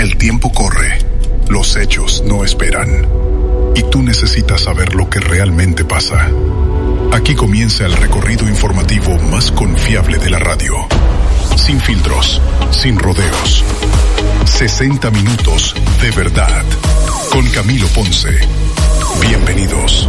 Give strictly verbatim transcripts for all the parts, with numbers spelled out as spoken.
El tiempo corre, los hechos no esperan, y tú necesitas saber lo que realmente pasa. Aquí comienza el recorrido informativo más confiable de la radio. Sin filtros, sin rodeos. sesenta minutos de verdad. Con Camilo Ponce. Bienvenidos.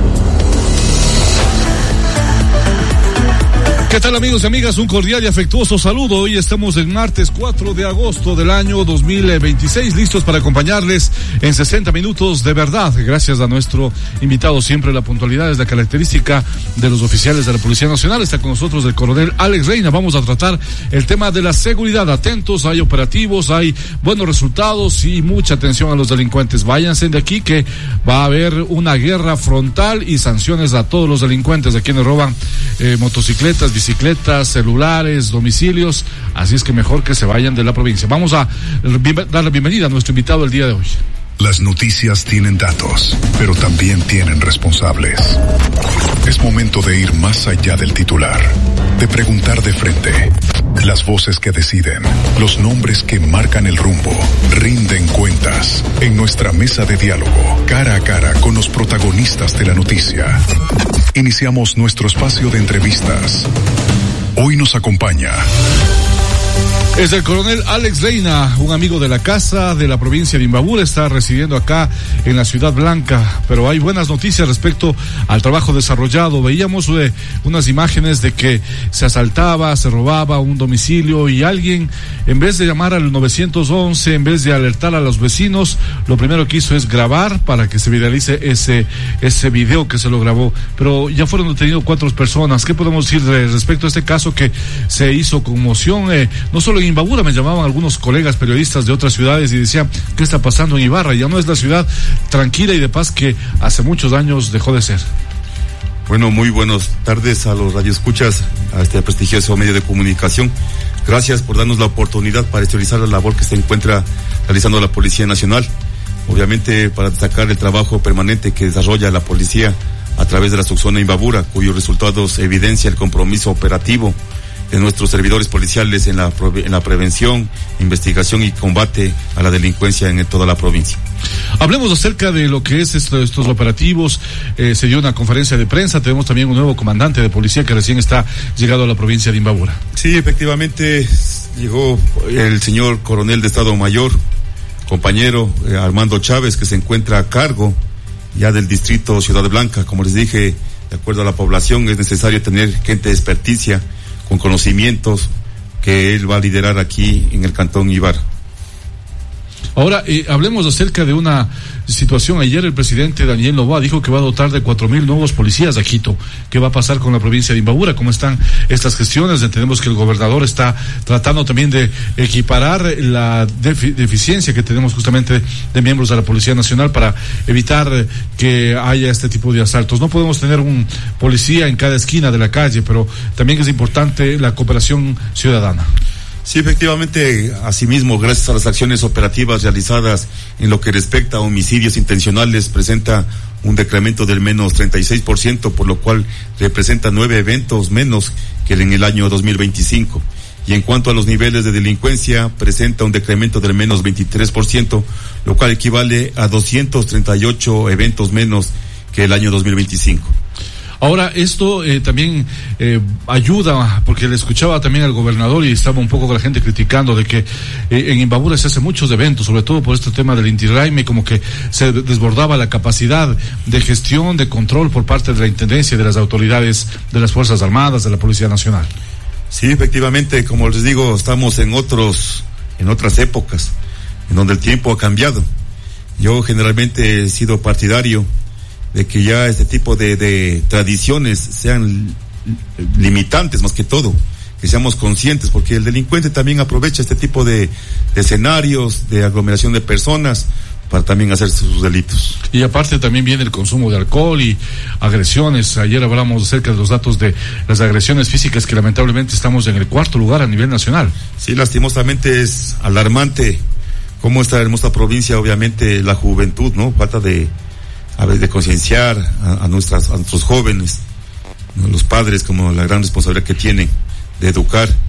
¿Qué tal, amigos y amigas? Un cordial y afectuoso saludo. Hoy estamos en martes cuatro de agosto del año dos mil veintiséis, listos para acompañarles en sesenta minutos de verdad. Gracias a nuestro invitado, siempre la puntualidad es la característica de los oficiales de la Policía Nacional. Está con nosotros el coronel Alex Reina. Vamos a tratar el tema de la seguridad. Atentos, hay operativos, hay buenos resultados y mucha atención a los delincuentes. Váyanse de aquí que va a haber una guerra frontal y sanciones a todos los delincuentes, a quienes roban eh, motocicletas, bicicletas, celulares, domicilios, así es que mejor que se vayan de la provincia. Vamos a dar la bienvenida a nuestro invitado el día de hoy. Las noticias tienen datos, pero también tienen responsables. Es momento de ir más allá del titular, de preguntar de frente. Las voces que deciden, los nombres que marcan el rumbo, rinden cuentas en nuestra mesa de diálogo, cara a cara con los protagonistas de la noticia. Iniciamos nuestro espacio de entrevistas. Hoy nos acompaña... Es el coronel Alex Reina, un amigo de la casa de la provincia de Imbabura, está residiendo acá en la Ciudad Blanca, pero hay buenas noticias respecto al trabajo desarrollado. Veíamos eh, unas imágenes de que se asaltaba, se robaba un domicilio y alguien, en vez de llamar al nueve once, en vez de alertar a los vecinos, lo primero que hizo es grabar para que se viralice ese, ese video que se lo grabó. Pero ya fueron detenidos cuatro personas. ¿Qué podemos decir respecto a este caso que se hizo conmoción? Eh, no solo en Imbabura, me llamaban algunos colegas periodistas de otras ciudades y decían, ¿qué está pasando en Ibarra? Ya no es la ciudad tranquila y de paz que hace muchos años dejó de ser. Bueno, muy buenas tardes a los radioescuchas, a este prestigioso medio de comunicación. Gracias por darnos la oportunidad para exteriorizar la labor que se encuentra realizando la Policía Nacional. Obviamente para destacar el trabajo permanente que desarrolla la policía a través de la subzona Imbabura, cuyos resultados evidencia el compromiso operativo de nuestros servidores policiales en la, en la prevención, investigación y combate a la delincuencia en toda la provincia. Hablemos acerca de lo que es esto, estos operativos. Eh, se dio una conferencia de prensa. Tenemos también un nuevo comandante de policía que recién está llegado a la provincia de Imbabura. Sí, efectivamente llegó el señor coronel de Estado Mayor, compañero eh, Armando Chávez, que se encuentra a cargo ya del distrito Ciudad Blanca. Como les dije, de acuerdo a la población es necesario tener gente de experticia con conocimientos que él va a liderar aquí en el Cantón Ibarra. Ahora, eh, hablemos acerca de una situación. Ayer el presidente Daniel Noboa dijo que va a dotar de cuatro mil nuevos policías a Quito. ¿Qué va a pasar con la provincia de Imbabura? ¿Cómo están estas gestiones? Entendemos que el gobernador está tratando también de equiparar la defi- deficiencia que tenemos justamente de miembros de la Policía Nacional para evitar eh, que haya este tipo de asaltos. No podemos tener un policía en cada esquina de la calle, pero también es importante la cooperación ciudadana. Sí, efectivamente, asimismo, gracias a las acciones operativas realizadas en lo que respecta a homicidios intencionales, presenta un decremento del menos treinta y seis por ciento, por lo cual representa nueve eventos menos que en el año dos mil veinticinco. Y en cuanto a los niveles de delincuencia, presenta un decremento del menos veintitrés por ciento, lo cual equivale a doscientos treinta y ocho eventos menos que el año dos mil veinticinco. Ahora, esto eh, también eh, ayuda, porque le escuchaba también al gobernador y estaba un poco con la gente criticando de que eh, en Imbabura se hacen muchos eventos, sobre todo por este tema del Inti Raymi, como que se desbordaba la capacidad de gestión, de control por parte de la Intendencia y de las autoridades de las Fuerzas Armadas, de la Policía Nacional. Sí, efectivamente, como les digo, estamos en otros, en otras épocas, en donde el tiempo ha cambiado. Yo generalmente he sido partidario de que ya este tipo de, de tradiciones sean limitantes más que todo, que seamos conscientes, porque el delincuente también aprovecha este tipo de, de escenarios, de aglomeración de personas, para también hacer sus delitos. Y aparte también viene el consumo de alcohol y agresiones. Ayer hablamos acerca de los datos de las agresiones físicas, que lamentablemente estamos en el cuarto lugar a nivel nacional. Sí, lastimosamente es alarmante cómo esta hermosa provincia, obviamente la juventud, ¿no? Falta de a ver, de concienciar a, a nuestras a nuestros jóvenes, ¿no? Los padres, como la gran responsabilidad que tienen de educar,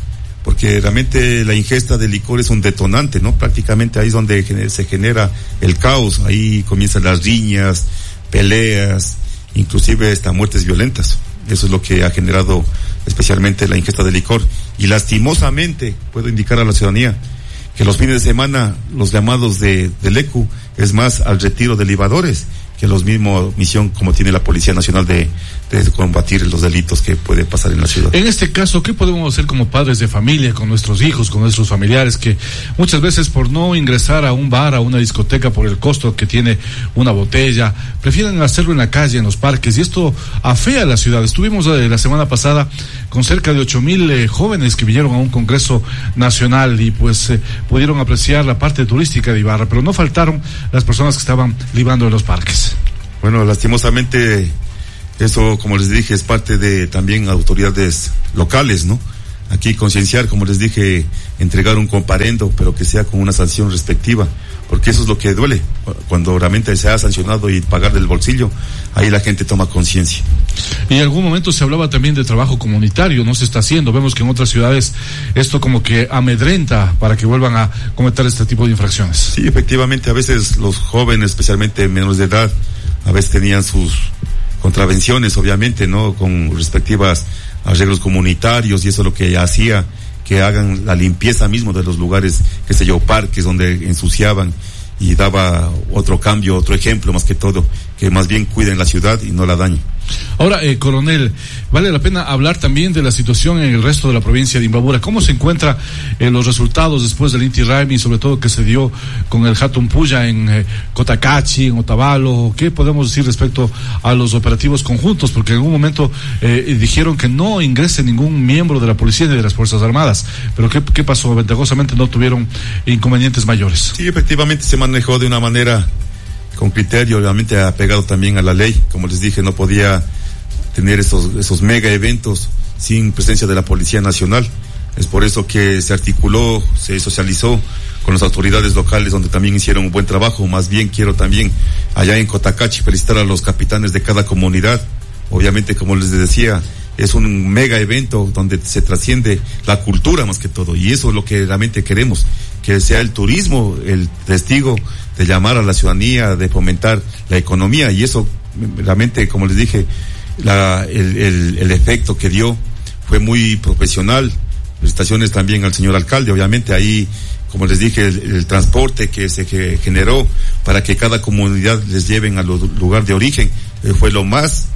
porque realmente la ingesta de licor es un detonante, ¿no? Prácticamente ahí es donde se genera el caos, ahí comienzan las riñas, peleas, inclusive hasta muertes violentas. Eso es lo que ha generado especialmente la ingesta de licor. Y lastimosamente, puedo indicar a la ciudadanía que los fines de semana, los llamados de, del E C U, es más al retiro de libadores, que los mismos misión como tiene la Policía Nacional de, de combatir los delitos que puede pasar en la ciudad. En este caso, ¿qué podemos hacer como padres de familia, con nuestros hijos, con nuestros familiares, que muchas veces por no ingresar a un bar, a una discoteca, por el costo que tiene una botella, prefieren hacerlo en la calle, en los parques, y esto afea a la ciudad? Estuvimos eh, la semana pasada con cerca de ocho mil eh, jóvenes que vinieron a un congreso nacional y pues eh, pudieron apreciar la parte turística de Ibarra, pero no faltaron las personas que estaban libando en los parques. Bueno, lastimosamente eso, como les dije, es parte de también autoridades locales, ¿no? Aquí concienciar, como les dije, entregar un comparendo, pero que sea con una sanción respectiva, porque eso es lo que duele, cuando realmente se ha sancionado y pagar del bolsillo, ahí la gente toma conciencia. Y en algún momento se hablaba también de trabajo comunitario, no se está haciendo, vemos que en otras ciudades esto como que amedrenta para que vuelvan a cometer este tipo de infracciones. Sí, efectivamente, a veces los jóvenes, especialmente menores de edad, a veces tenían sus contravenciones, obviamente, ¿no? Con respectivas arreglos comunitarios, y eso es lo que hacía que hagan la limpieza mismo de los lugares, qué sé yo, parques donde ensuciaban, y daba otro cambio, otro ejemplo más que todo, que más bien cuiden la ciudad y no la dañen. Ahora, eh, coronel, vale la pena hablar también de la situación en el resto de la provincia de Imbabura. ¿Cómo se encuentran eh, los resultados después del Inti Raymi, sobre todo que se dio con el Hatun Puya en eh, Cotacachi, en Otavalo? ¿Qué podemos decir respecto a los operativos conjuntos? Porque en algún momento eh, dijeron que no ingrese ningún miembro de la policía ni de las Fuerzas Armadas. ¿Pero qué, qué pasó? Ventajosamente no tuvieron inconvenientes mayores. Sí, efectivamente se manejó de una manera con criterio, obviamente apegado también a la ley. Como les dije, no podía tener esos, esos mega eventos sin presencia de la Policía Nacional. Es por eso que se articuló, se socializó con las autoridades locales, donde también hicieron un buen trabajo. Más bien quiero también allá en Cotacachi felicitar a los capitanes de cada comunidad. Obviamente, como les decía, es un mega evento donde se trasciende la cultura más que todo, y eso es lo que realmente queremos, que sea el turismo el testigo de llamar a la ciudadanía, de fomentar la economía, y eso realmente, como les dije, la, el, el, el efecto que dio fue muy profesional. Felicitaciones también al señor alcalde, obviamente ahí, como les dije, el, el transporte que se que generó para que cada comunidad les lleven al lugar de origen, eh, fue lo más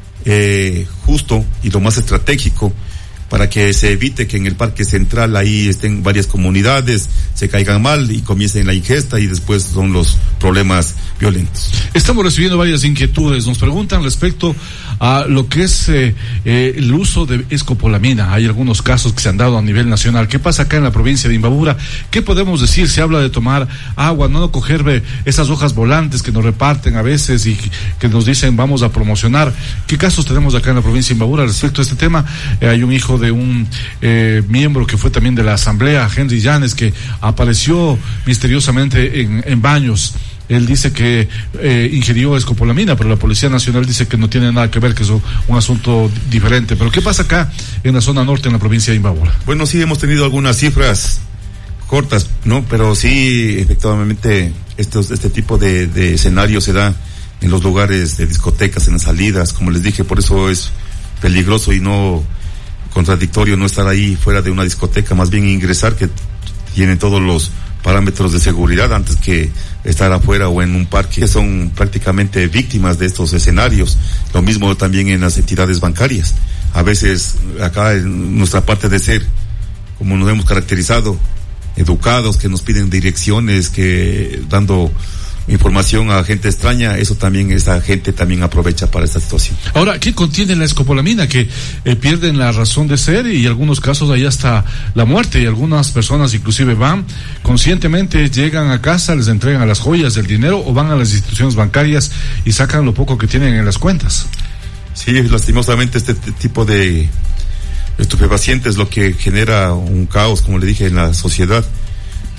eh, justo y lo más estratégico, para que se evite que en el Parque Central ahí estén varias comunidades, se caigan mal y comiencen la ingesta, y después son los problemas violentos. Estamos recibiendo varias inquietudes. Nos preguntan respecto a lo que es eh, eh, el uso de escopolamina. Hay algunos casos que se han dado a nivel nacional. ¿Qué pasa acá en la provincia de Imbabura? ¿Qué podemos decir? Se habla de tomar agua, no coger esas hojas volantes que nos reparten a veces y que nos dicen vamos a promocionar. ¿Qué casos tenemos acá en la provincia de Imbabura respecto a este tema? Eh, hay un hijo de un eh, miembro que fue también de la asamblea, Henry Llanes, que apareció misteriosamente en, en baños. Él dice que eh, ingirió escopolamina, pero la Policía Nacional dice que no tiene nada que ver, que es un asunto diferente. Pero ¿qué pasa acá en la zona norte, en la provincia de Imbabura? Bueno, sí hemos tenido algunas cifras cortas, ¿no? Pero sí, efectivamente, estos, este tipo de, de escenario se da en los lugares de discotecas, en las salidas, como les dije. Por eso es peligroso y no contradictorio no estar ahí fuera de una discoteca, más bien ingresar, que tienen todos los parámetros de seguridad, antes que estar afuera o en un parque, que son prácticamente víctimas de estos escenarios. Lo mismo también en las entidades bancarias. A veces acá en nuestra parte de ser, como nos hemos caracterizado, educados, que nos piden direcciones, que dando información a gente extraña, eso también, esa gente también aprovecha para esta situación. Ahora, ¿qué contiene la escopolamina? Que eh, pierden la razón de ser, y en algunos casos ahí hasta la muerte, y algunas personas inclusive van conscientemente, llegan a casa, les entregan las joyas, el dinero, o van a las instituciones bancarias y sacan lo poco que tienen en las cuentas. Sí, lastimosamente este t- tipo de estupefacientes lo que genera un caos, como le dije, en la sociedad.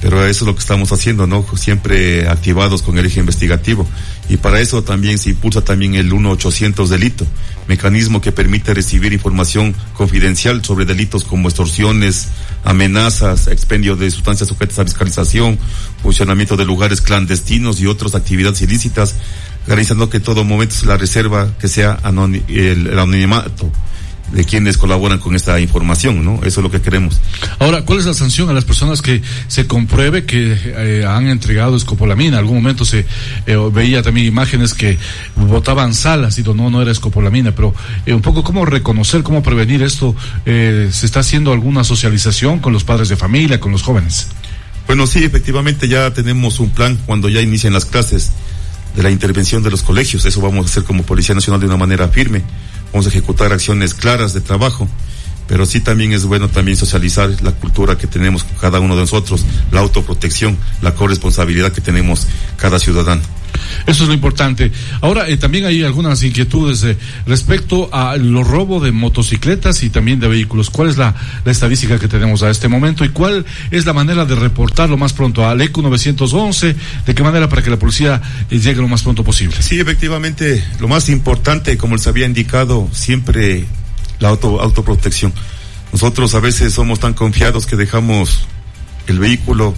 pero eso es lo que estamos haciendo, ¿no? Siempre activados con el eje investigativo. Y para eso también se impulsa también el uno ochocientos delito, mecanismo que permite recibir información confidencial sobre delitos como extorsiones, amenazas, expendio de sustancias sujetas a fiscalización, funcionamiento de lugares clandestinos y otras actividades ilícitas, garantizando que en todo momento la reserva que sea anoni- el, el anonimato de quienes colaboran con esta información, ¿no? Eso es lo que queremos. Ahora, ¿cuál es la sanción a las personas que se compruebe que eh, han entregado escopolamina? En algún momento se eh, veía también imágenes que botaban sal, así no, no era escopolamina, pero eh, un poco cómo reconocer, cómo prevenir esto. Eh, ¿se está haciendo alguna socialización con los padres de familia, con los jóvenes? Bueno, sí, efectivamente ya tenemos un plan cuando ya inician las clases de la intervención de los colegios. Eso vamos a hacer como Policía Nacional de una manera firme. Vamos a ejecutar acciones claras de trabajo, pero sí también es bueno también socializar la cultura que tenemos cada uno de nosotros, la autoprotección, la corresponsabilidad que tenemos cada ciudadano. Eso es lo importante. Ahora, eh, también hay algunas inquietudes eh, respecto a los robos de motocicletas y también de vehículos. ¿Cuál es la, la estadística que tenemos a este momento y cuál es la manera de reportarlo más pronto al E C U nueve once? ¿De qué manera para que la policía eh, llegue lo más pronto posible? Sí, efectivamente, lo más importante, como les había indicado, siempre la auto, autoprotección. Nosotros a veces somos tan confiados que dejamos el vehículo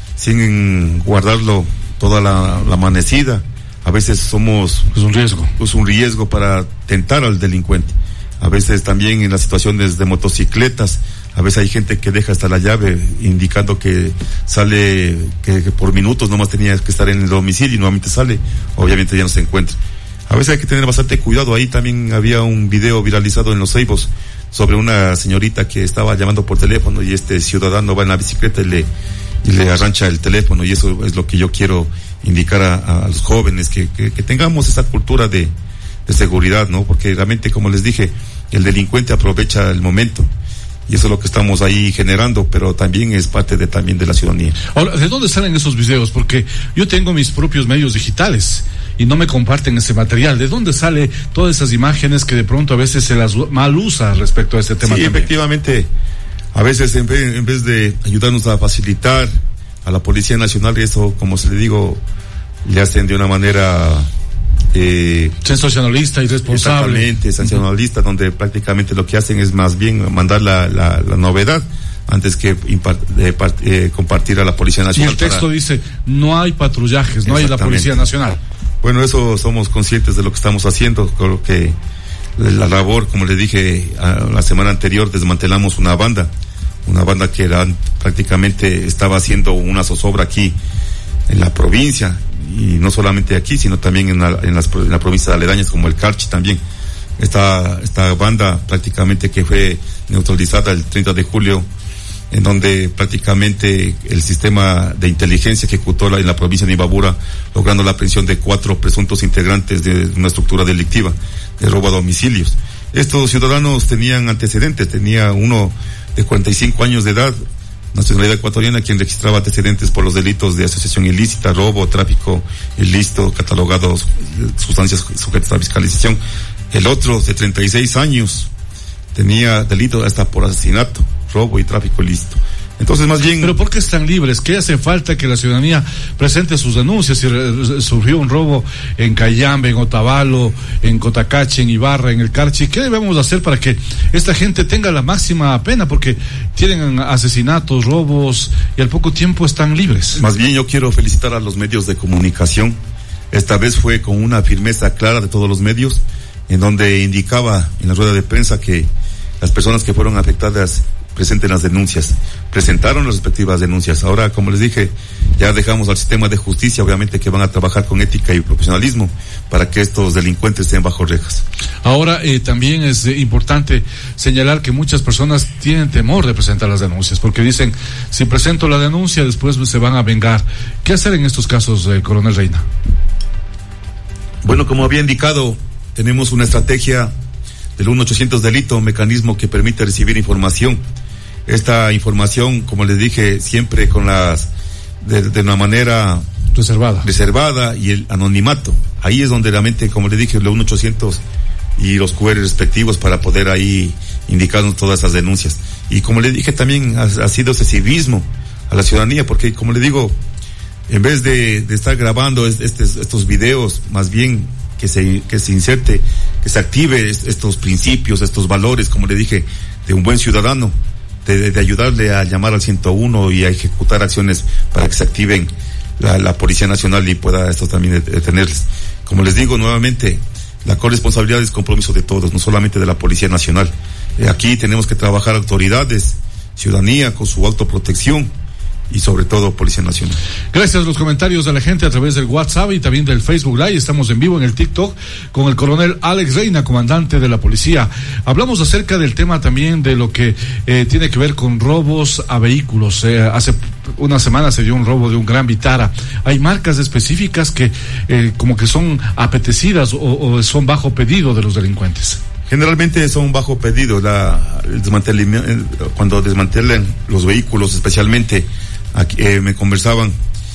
sin guardarlo toda la, la amanecida. A veces somos... Es un riesgo. Es un riesgo para tentar al delincuente. A veces también en las situaciones de motocicletas, a veces hay gente que deja hasta la llave indicando que sale, que, que por minutos nomás tenía que estar en el domicilio y nuevamente sale, obviamente ya no se encuentra. A veces hay que tener bastante cuidado. Ahí también había un video viralizado en los Ceibos sobre una señorita que estaba llamando por teléfono y este ciudadano va en la bicicleta y le y le arrancha el teléfono, y eso es lo que yo quiero indicar a, a los jóvenes, que, que, que tengamos esa cultura de, de seguridad, ¿no? Porque realmente, como les dije, el delincuente aprovecha el momento, y eso es lo que estamos ahí generando, pero también es parte de también de la ciudadanía. Ahora, ¿de dónde salen esos videos? Porque yo tengo mis propios medios digitales y no me comparten ese material. ¿De dónde sale todas esas imágenes que de pronto a veces se las mal usa respecto a este tema? Sí, también? Efectivamente. A veces en vez, en vez de ayudarnos a facilitar a la Policía Nacional, y eso, como se le digo, le hacen de una manera eh, sensacionalista y responsable. Exactamente, sensacionalista, uh-huh. Donde prácticamente lo que hacen es más bien mandar la, la, la novedad antes que impart, eh, part, eh, compartir a la Policía Nacional. Y el texto para... dice, no hay patrullajes, no hay la Policía Nacional. Bueno, eso somos conscientes de lo que estamos haciendo, con lo que la labor, como le dije a, la semana anterior, desmantelamos una banda. Una banda que era, prácticamente estaba haciendo una zozobra aquí en la provincia, y no solamente aquí, sino también en la, en las, en la provincia de aledañas como el Carchi también. Esta, esta banda prácticamente que fue neutralizada el treinta de julio, en donde prácticamente el sistema de inteligencia ejecutó la, en la provincia de Imbabura, logrando la aprehensión de cuatro presuntos integrantes de una estructura delictiva de robo a domicilios. Estos ciudadanos tenían antecedentes, tenía uno de cuarenta y cinco años de edad, nacionalidad ecuatoriana, quien registraba antecedentes por los delitos de asociación ilícita, robo, tráfico ilícito, catalogados sustancias sujetas a fiscalización. El otro, de treinta y seis años, tenía delito hasta por asesinato, robo y tráfico ilícito. Entonces, más bien... ¿Pero por qué están libres? ¿Qué hace falta que la ciudadanía presente sus denuncias? Si re- surgió un robo en Cayambe, en Otavalo, en Cotacache, en Ibarra, en el Carchi, ¿qué debemos hacer para que esta gente tenga la máxima pena? Porque tienen asesinatos, robos, y al poco tiempo están libres. Más bien yo quiero felicitar a los medios de comunicación. Esta vez fue con una firmeza clara de todos los medios, en donde indicaba en la rueda de prensa que las personas que fueron afectadas presenten las denuncias, presentaron las respectivas denuncias. Ahora, como les dije, ya dejamos al sistema de justicia, obviamente, que van a trabajar con ética y profesionalismo para que estos delincuentes estén bajo rejas. Ahora, eh, también es eh, importante señalar que muchas personas tienen temor de presentar las denuncias, porque dicen, si presento la denuncia, después se van a vengar. ¿Qué hacer en estos casos, eh, coronel Reina? Bueno, como había indicado, tenemos una estrategia del uno ochocientos delito, un mecanismo que permite recibir información. Esta información, como les dije, siempre con las de, de una manera reservada reservada y el anonimato. Ahí es donde realmente, como les dije, el uno ochocientos y los cu erre respectivos para poder ahí indicarnos todas esas denuncias. Y como les dije, también ha, ha sido ese civismo a la ciudadanía, porque como le digo, en vez de, de estar grabando este, estos videos, más bien que se, que se inserte, que se active estos principios, estos valores, como le dije, de un buen ciudadano, de, de ayudarle a llamar al ciento uno y a ejecutar acciones para que se activen la, la Policía Nacional y pueda esto también detenerles. Como les digo nuevamente, la corresponsabilidad es compromiso de todos, no solamente de la Policía Nacional. Eh, aquí tenemos que trabajar autoridades, ciudadanía con su autoprotección y sobre todo Policía Nacional. Gracias a los comentarios de la gente a través del WhatsApp y también del Facebook Live. Estamos en vivo en el TikTok con el coronel Alex Reina, comandante de la policía. Hablamos acerca del tema también de lo que eh, tiene que ver con robos a vehículos. Eh, hace una semana se dio un robo de un Gran Vitara. Hay marcas específicas que eh, como que son apetecidas o, o son bajo pedido de los delincuentes. Generalmente son bajo pedido. La, el desmantelamiento, cuando desmantelan los vehículos, especialmente aquí, eh, me conversaban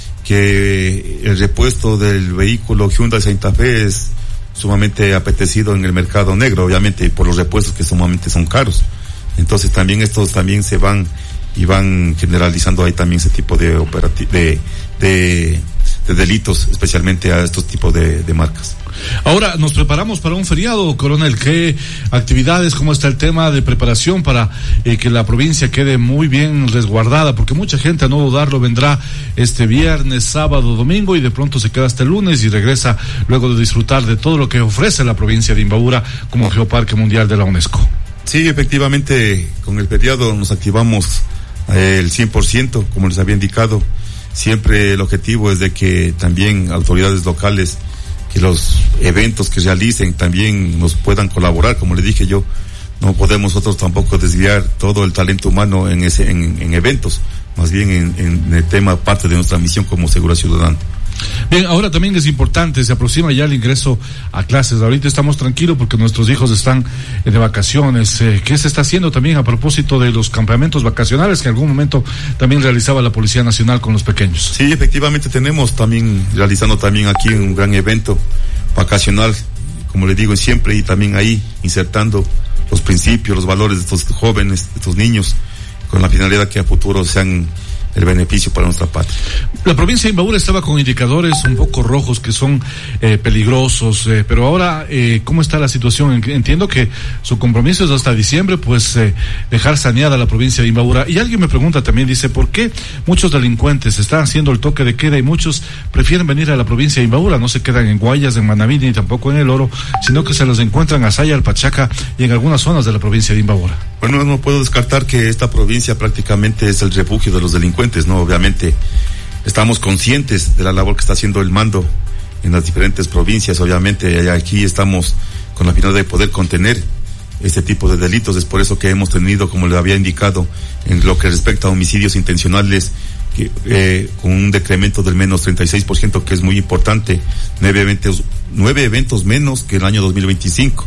que el repuesto del vehículo Hyundai Santa Fe es sumamente apetecido en el mercado negro, obviamente por los repuestos que sumamente son caros. Entonces también estos también se van y van generalizando ahí también ese tipo de operati- de, de, de delitos, especialmente a estos tipos de, de marcas. Ahora nos preparamos para un feriado, coronel. ¿Qué actividades, cómo está el tema de preparación para eh, que la provincia quede muy bien resguardada? Porque mucha gente, a no dudarlo, vendrá este viernes, sábado, domingo y de pronto se queda hasta el lunes y regresa luego de disfrutar de todo lo que ofrece la provincia de Imbabura como Geoparque Mundial de la UNESCO. Sí, efectivamente, con el feriado nos activamos eh, el cien por ciento, como les había indicado. Siempre el objetivo es de que también autoridades locales, que los eventos que realicen también nos puedan colaborar. Como le dije yo, no podemos nosotros tampoco desviar todo el talento humano en ese en, en eventos, más bien en, en el tema parte de nuestra misión como Seguridad Ciudadana. Bien, ahora también es importante, se aproxima ya el ingreso a clases. Ahorita estamos tranquilos porque nuestros hijos están de vacaciones. Eh, ¿Qué se está haciendo también a propósito de los campamentos vacacionales que en algún momento también realizaba la Policía Nacional con los pequeños? Sí, efectivamente tenemos también, realizando también aquí un gran evento vacacional, como le digo siempre, y también ahí insertando los principios, los valores de estos jóvenes, de estos niños, con la finalidad que a futuro sean el beneficio para nuestra patria. La provincia de Imbabura estaba con indicadores un poco rojos que son eh, peligrosos, eh, pero ahora, eh, ¿cómo está la situación? Entiendo que su compromiso es hasta diciembre, pues eh, dejar saneada la provincia de Imbabura. Y alguien me pregunta también, dice, ¿por qué muchos delincuentes están haciendo el toque de queda y muchos prefieren venir a la provincia de Imbabura? No se quedan en Guayas, en Manaví, ni tampoco en El Oro, sino que se los encuentran a Saya, al Pachaca y en algunas zonas de la provincia de Imbabura. Bueno, no puedo descartar que esta provincia prácticamente es el refugio de los delincuentes, ¿no? Obviamente estamos conscientes de la labor que está haciendo el mando en las diferentes provincias. Obviamente aquí estamos con la finalidad de poder contener este tipo de delitos. Es por eso que hemos tenido, como le había indicado, en lo que respecta a homicidios intencionales, que, eh, con un decremento del menos treinta y seis por ciento, que es muy importante, nueve eventos, nueve eventos menos que el año dos mil veinticinco,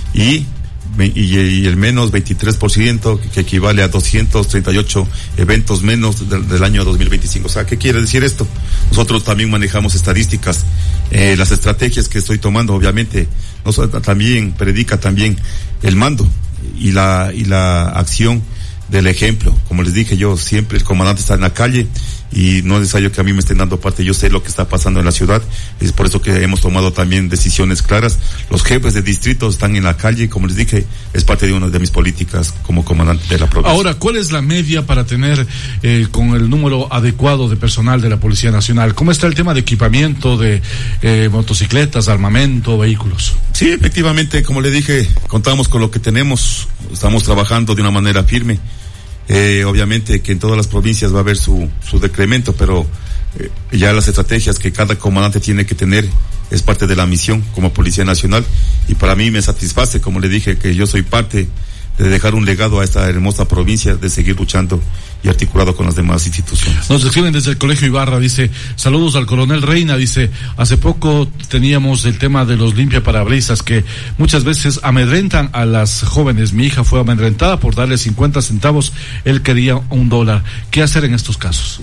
y Y, y el menos veintitrés por ciento, que equivale a doscientos treinta y ocho eventos menos del, del año dos mil veinticinco. O sea, ¿qué quiere decir esto? Nosotros también manejamos estadísticas, eh, las estrategias que estoy tomando, obviamente, nosotros también predica también el mando y la, y la acción del ejemplo. Como les dije yo, siempre el comandante está en la calle y no es necesario que a mí me estén dando parte. Yo sé lo que está pasando en la ciudad, es por eso que hemos tomado también decisiones claras. Los jefes de distrito están en la calle, como les dije, es parte de una de mis políticas como comandante de la provincia. Ahora, ¿cuál es la media para tener eh, con el número adecuado de personal de la Policía Nacional? ¿Cómo está el tema de equipamiento, de eh, motocicletas, armamento, vehículos? Sí, efectivamente, como le dije, contamos con lo que tenemos, estamos trabajando de una manera firme. Eh, obviamente que en todas las provincias va a haber su, su decremento, pero eh, ya las estrategias que cada comandante tiene que tener es parte de la misión como Policía Nacional, y para mí me satisface, como le dije, que yo soy parte de dejar un legado a esta hermosa provincia, de seguir luchando y articulado con las demás instituciones. Nos escriben desde el Colegio Ibarra, dice, saludos al coronel Reina, dice, hace poco teníamos el tema de los limpiaparabrisas que muchas veces amedrentan a las jóvenes. Mi hija fue amedrentada por darle cincuenta centavos, él quería un dólar. ¿Qué hacer en estos casos?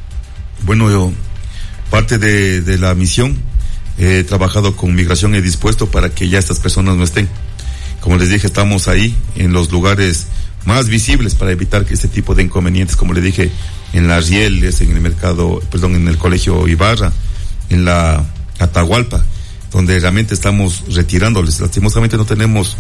Bueno, yo, parte de, de la misión, he trabajado con Migración, he dispuesto para que ya estas personas no estén. Como les dije, estamos ahí en los lugares más visibles para evitar que este tipo de inconvenientes, como le dije, en las rieles, en el mercado, perdón, en el colegio Ibarra, en la Atahualpa, donde realmente estamos retirándoles. Lastimosamente no tenemos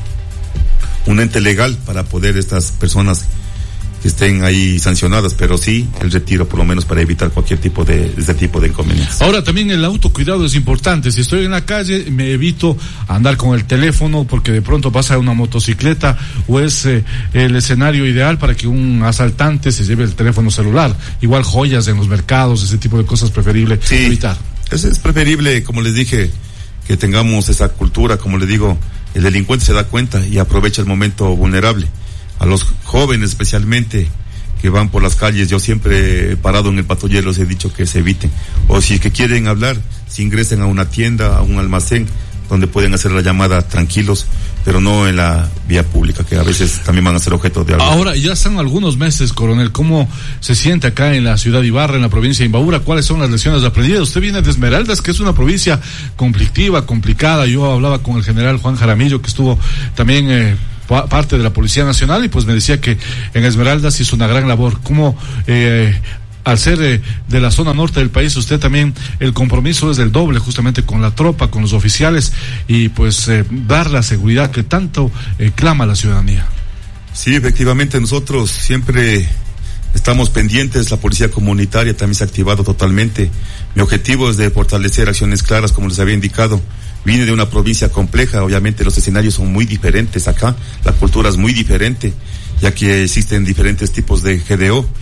un ente legal para poder estas personas que estén ahí sancionadas, pero sí el retiro por lo menos para evitar cualquier tipo de este tipo de inconvenientes. Ahora también el autocuidado es importante. Si estoy en la calle me evito andar con el teléfono porque de pronto pasa una motocicleta o es eh, el escenario ideal para que un asaltante se lleve el teléfono celular. Igual joyas en los mercados, ese tipo de cosas preferible sí, evitar. Es, es preferible, como les dije, que tengamos esa cultura, como les digo, el delincuente se da cuenta y aprovecha el momento vulnerable. A los jóvenes especialmente que van por las calles, yo siempre he parado en el patrullero, les he dicho que se eviten, o si que quieren hablar, si ingresen a una tienda, a un almacén, donde pueden hacer la llamada tranquilos, pero no en la vía pública, que a veces también van a ser objeto de algo. Ahora, ya están algunos meses, coronel, ¿cómo se siente acá en la ciudad de Ibarra, en la provincia de Imbabura? ¿Cuáles son las lecciones aprendidas? Usted viene de Esmeraldas, que es una provincia conflictiva, complicada. Yo hablaba con el general Juan Jaramillo, que estuvo también eh, parte de la Policía Nacional, y pues me decía que en Esmeraldas hizo una gran labor. ¿Cómo, eh, al ser eh, de la zona norte del país, usted también, el compromiso es del doble, justamente con la tropa, con los oficiales, y pues eh, dar la seguridad que tanto eh, clama la ciudadanía? Sí, efectivamente, nosotros siempre estamos pendientes, la policía comunitaria también se ha activado totalmente. Mi objetivo es de fortalecer acciones claras, como les había indicado. Vine de una provincia compleja, obviamente los escenarios son muy diferentes acá, la cultura es muy diferente, ya que existen diferentes tipos de G D O,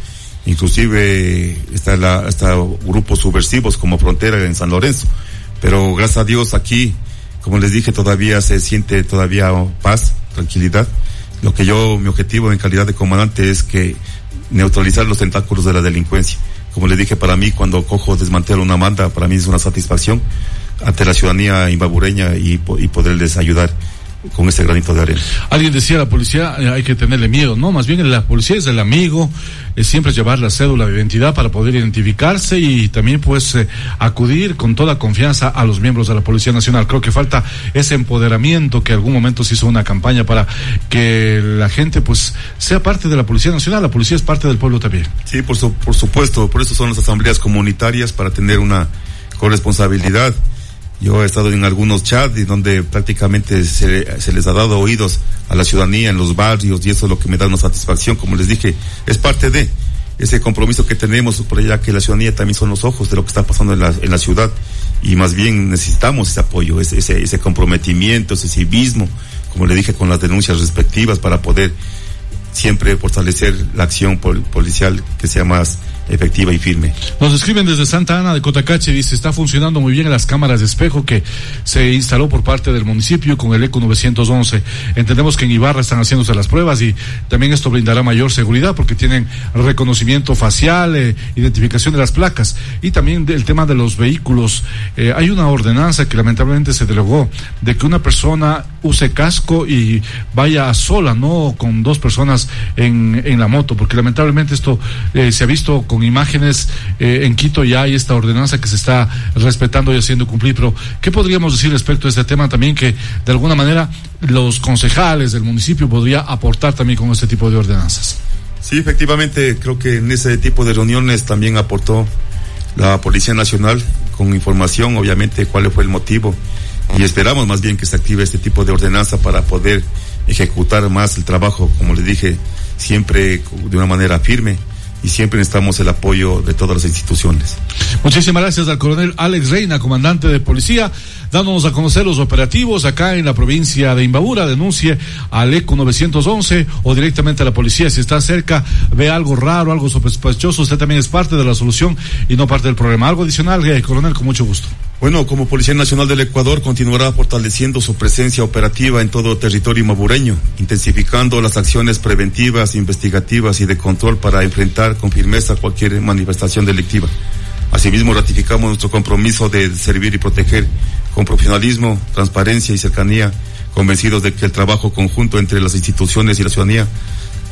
inclusive está la, está grupos subversivos como Frontera en San Lorenzo, pero gracias a Dios aquí, como les dije, todavía se siente todavía paz, tranquilidad. Lo que yo, mi objetivo en calidad de comandante es que neutralizar los tentáculos de la delincuencia. Como les dije, para mí, cuando cojo, desmantelo una banda, para mí es una satisfacción ante la ciudadanía imbabureña y, y poderles ayudar con ese granito de arena. Alguien decía, la policía eh, hay que tenerle miedo, no, más bien la policía es el amigo, es siempre llevar la cédula de identidad para poder identificarse y también pues eh, acudir con toda confianza a los miembros de la Policía Nacional. Creo que falta ese empoderamiento, que en algún momento se hizo una campaña para que la gente pues sea parte de la Policía Nacional. La policía es parte del pueblo también. Sí, por, su, por supuesto, por eso son las asambleas comunitarias, para tener una corresponsabilidad. Yo he estado en algunos chats y donde prácticamente se, se les ha dado oídos a la ciudadanía en los barrios, y eso es lo que me da una satisfacción. Como les dije, es parte de ese compromiso que tenemos, por allá que la ciudadanía también son los ojos de lo que está pasando en la, en la ciudad, y más bien necesitamos ese apoyo, ese, ese, ese comprometimiento, ese civismo, como le dije, con las denuncias respectivas, para poder siempre fortalecer la acción pol, policial que sea más efectiva y firme. Nos escriben desde Santa Ana de Cotacache, dice, está funcionando muy bien las cámaras de espejo que se instaló por parte del municipio con el ECO novecientos once. Entendemos que en Ibarra están haciéndose las pruebas y también esto brindará mayor seguridad porque tienen reconocimiento facial, eh, identificación de las placas, y también el tema de los vehículos. Eh, hay una ordenanza que lamentablemente se derogó de que una persona use casco y vaya sola, no con dos personas en, en la moto, porque lamentablemente esto eh, se ha visto con imágenes. eh, en Quito ya hay esta ordenanza que se está respetando y haciendo cumplir, pero ¿qué podríamos decir respecto a este tema también, que de alguna manera los concejales del municipio podría aportar también con este tipo de ordenanzas? Sí, efectivamente, creo que en ese tipo de reuniones también aportó la Policía Nacional con información, obviamente, cuál fue el motivo, y esperamos más bien que se active este tipo de ordenanza para poder ejecutar más el trabajo, como les dije, siempre de una manera firme, y siempre necesitamos el apoyo de todas las instituciones. Muchísimas gracias al coronel Alex Reina, comandante de policía, dándonos a conocer los operativos acá en la provincia de Imbabura. Denuncie al ECO novecientos once o directamente a la policía. Si está cerca, ve algo raro, algo sospechoso, usted también es parte de la solución y no parte del problema. Algo adicional, eh, coronel, con mucho gusto. Bueno, como Policía Nacional del Ecuador continuará fortaleciendo su presencia operativa en todo el territorio imbabureño, intensificando las acciones preventivas, investigativas y de control para enfrentar con firmeza cualquier manifestación delictiva. Asimismo, ratificamos nuestro compromiso de servir y proteger con profesionalismo, transparencia y cercanía, convencidos de que el trabajo conjunto entre las instituciones y la ciudadanía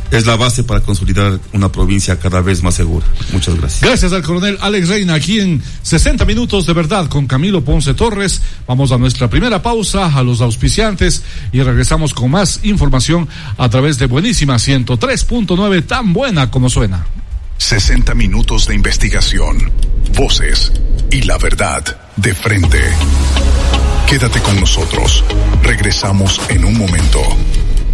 es la base para consolidar una provincia cada vez más segura. Muchas gracias. Gracias al coronel Alex Reina, aquí en sesenta minutos de verdad con Camilo Ponce Torres. Vamos a nuestra primera pausa, a los auspiciantes, y regresamos con más información a través de Buenísima ciento tres punto nueve, tan buena como suena. sesenta minutos de investigación, voces y la verdad de frente. Quédate con nosotros. Regresamos en un momento.